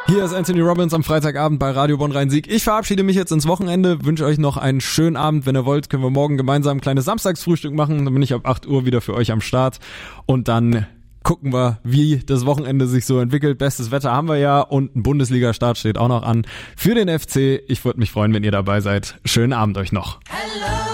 Hier ist Anthony Robbins am Freitagabend bei Radio Bonn Rhein-Sieg. Ich verabschiede mich jetzt ins Wochenende, wünsche euch noch einen schönen Abend. Wenn ihr wollt, können wir morgen gemeinsam ein kleines Samstagsfrühstück machen. Dann bin ich ab 8 Uhr wieder für euch am Start. Und dann gucken wir, wie das Wochenende sich so entwickelt. Bestes Wetter haben wir ja und ein Bundesliga-Start steht auch noch an für den FC. Ich würde mich freuen, wenn ihr dabei seid. Schönen Abend euch noch. Hello.